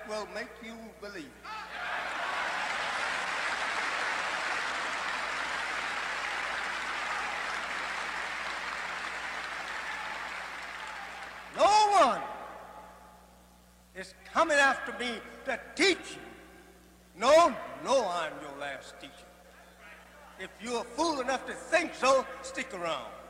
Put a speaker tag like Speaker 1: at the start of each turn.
Speaker 1: will make you believe it. No one is coming after me to teach you. No, I'm your last teacher. If you're fool enough to think so, stick around.